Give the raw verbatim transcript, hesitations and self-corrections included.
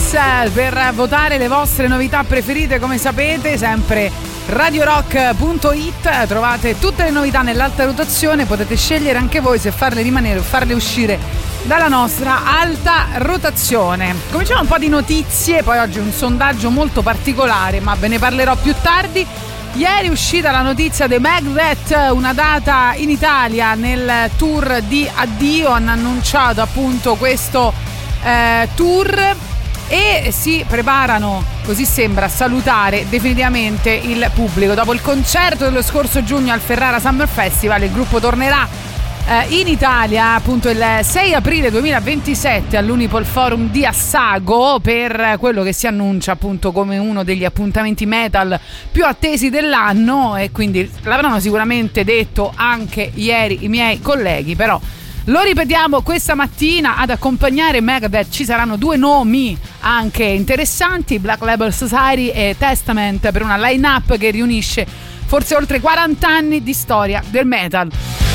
X per votare le vostre novità preferite. Come sapete, sempre radio rock punto it, trovate tutte le novità nell'alta rotazione, potete scegliere anche voi se farle rimanere o farle uscire dalla nostra alta rotazione. Cominciamo un po' di notizie, poi oggi un sondaggio molto particolare, ma ve ne parlerò più tardi. Ieri è uscita la notizia dei Megadeth, una data in Italia nel tour di addio, hanno annunciato appunto questo eh, tour e si preparano, così sembra, a salutare definitivamente il pubblico. Dopo il concerto dello scorso giugno al Ferrara Summer Festival, il gruppo tornerà eh, in Italia appunto il sei aprile duemilaventisette all'Unipol Forum di Assago per quello che si annuncia appunto come uno degli appuntamenti metal più attesi dell'anno, e quindi l'avranno sicuramente detto anche ieri i miei colleghi, però lo ripetiamo questa mattina. Ad accompagnare Megadeth ci saranno due nomi anche interessanti, Black Label Society e Testament, per una line-up che riunisce forse oltre quaranta anni di storia del metal.